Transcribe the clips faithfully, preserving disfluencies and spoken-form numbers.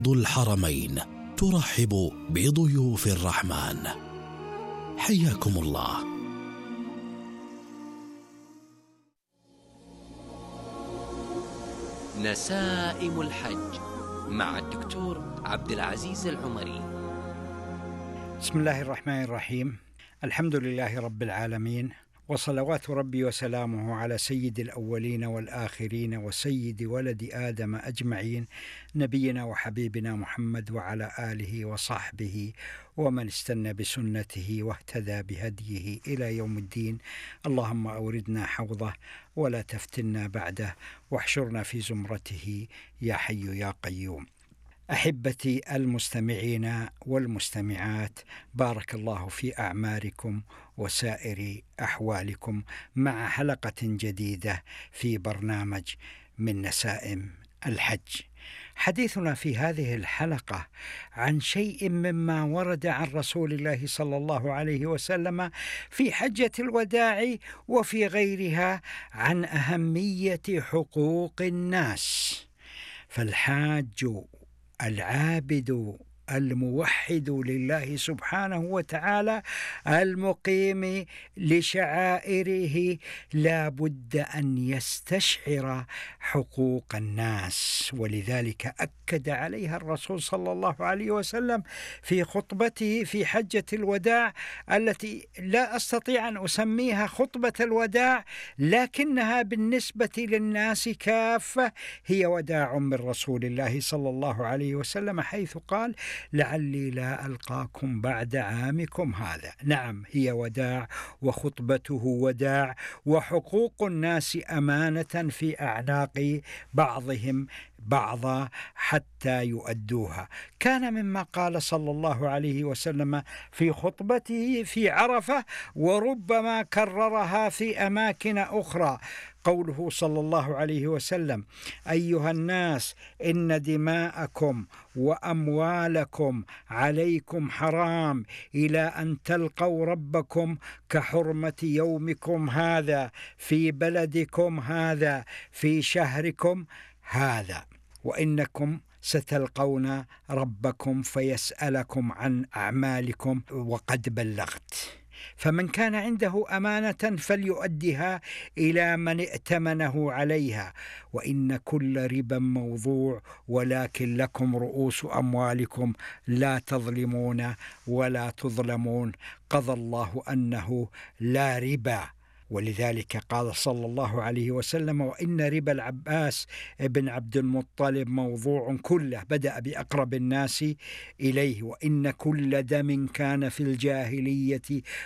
ذو الحرمين ترحب بضيوف الرحمن. حياكم الله. نسائم الحج مع الدكتور عبد العزيز العمري. بسم الله الرحمن الرحيم. الحمد لله رب العالمين، وصلوات ربي وسلامه على سيد الأولين والآخرين وسيد ولد آدم أجمعين، نبينا وحبيبنا محمد وعلى آله وصحبه ومن استنى بسنته واهتدى بهديه إلى يوم الدين. اللهم أوردنا حوضه ولا تفتنا بعده، واحشرنا في زمرته يا حي يا قيوم. أحبتي المستمعين والمستمعات، بارك الله في أعماركم وسائر أحوالكم مع حلقة جديدة في برنامج من نسائم الحج. حديثنا في هذه الحلقة عن شيء مما ورد عن رسول الله صلى الله عليه وسلم في حجة الوداع وفي غيرها عن أهمية حقوق الناس. فالحاج العابد الموحد لله سبحانه وتعالى المقيم لشعائره لا بد أن يستشعر حقوق الناس، ولذلك أكد عليها الرسول صلى الله عليه وسلم في خطبته في حجة الوداع، التي لا أستطيع أن أسميها خطبة الوداع، لكنها بالنسبة للناس كافة هي وداع من رسول الله صلى الله عليه وسلم، حيث قال: لعلي لا ألقاكم بعد عامكم هذا. نعم، هي وداع، وخطبته وداع، وحقوق الناس أمانة في أعناق بعضهم بعضا حتى يؤدوها. كان مما قال صلى الله عليه وسلم في خطبته في عرفة، وربما كررها في أماكن أخرى، قوله صلى الله عليه وسلم: أيها الناس، إن دماءكم وأموالكم عليكم حرام إلى أن تلقوا ربكم كحرمة يومكم هذا في بلدكم هذا في شهركم هذا، وإنكم ستلقون ربكم فيسألكم عن أعمالكم وقد بلغت. فمن كان عنده أمانة فليؤدها إلى من ائتمنه عليها، وإن كل ربا موضوع، ولكن لكم رؤوس أموالكم لا تظلمون ولا تظلمون. قضى الله أنه لا ربا، ولذلك قال صلى الله عليه وسلم: وإن ربا العباس بن عبد المطلب موضوع كله، بدأ بأقرب الناس إليه، وإن كل دم كان في الجاهلية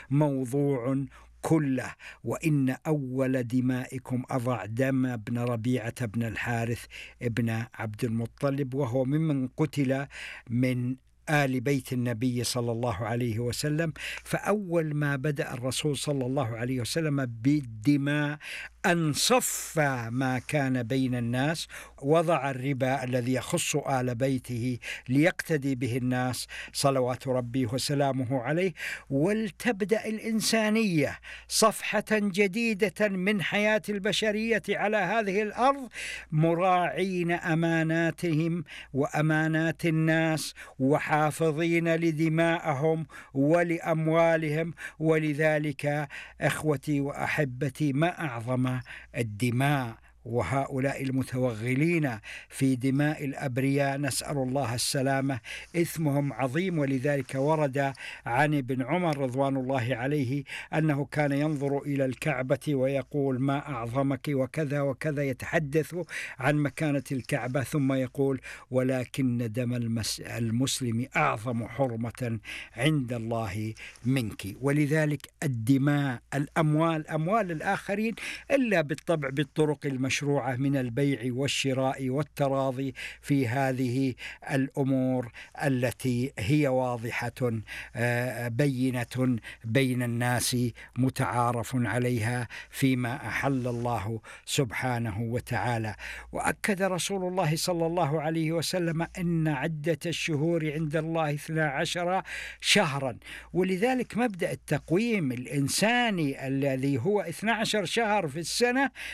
موضوع كله، وإن أول دمائكم أضع دم بن ربيعة بن الحارث بن عبد المطلب، وهو ممن قتل من آل بيت النبي صلى الله عليه وسلم. فأول ما بدأ الرسول صلى الله عليه وسلم بالدماء أن صفى ما كان بين الناس، وضع الربا الذي يخص آل بيته ليقتدي به الناس صلوات ربي وسلامه عليه، ولتبدأ الإنسانية صفحة جديدة من حياة البشرية على هذه الأرض، مراعين أماناتهم وأمانات الناس، وحافظين لدماءهم ولأموالهم. ولذلك إخوتي وأحبتي، ما أعظم الدماء وهؤلاء المتوغلين في دماء الأبرياء، نسأل الله السلامة، إثمهم عظيم. ولذلك ورد عن ابن عمر رضوان الله عليه أنه كان ينظر إلى الكعبة ويقول: ما أعظمك وكذا وكذا، يتحدث عن مكانة الكعبة، ثم يقول: ولكن دم المسلم أعظم حرمة عند الله منك. ولذلك الدماء، الأموال، أموال الآخرين، إلا بالطبع بالطرق المشروعة من البيع والشراء والتراضي في هذه الأمور التي هي واضحة بينة بين الناس، متعارف عليها فيما أحل الله سبحانه وتعالى. وأكد رسول الله صلى الله عليه وسلم أن عدة الشهور عند الله اثنا عشر شهرا، ولذلك مبدأ التقويم الإنساني الذي هو اثنا عشر شهر في السنة